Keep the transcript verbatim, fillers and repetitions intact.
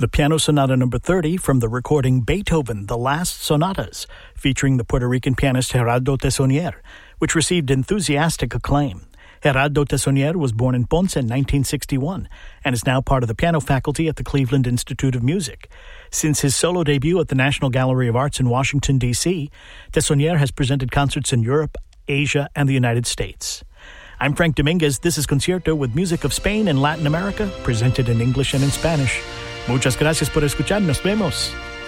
the Piano Sonata number thirty from the recording Beethoven, The Last Sonatas, featuring the Puerto Rican pianist Gerardo Tessonnier, which received enthusiastic acclaim. Gerardo Tessonnier was born in Ponce in nineteen sixty-one and is now part of the piano faculty at the Cleveland Institute of Music. Since his solo debut at the National Gallery of Arts in Washington, D C, Tessonnier has presented concerts in Europe, Asia, and the United States. I'm Frank Dominguez. This is Concierto with music of Spain and Latin America, presented in English and in Spanish. Muchas gracias por escuchar. Nos vemos.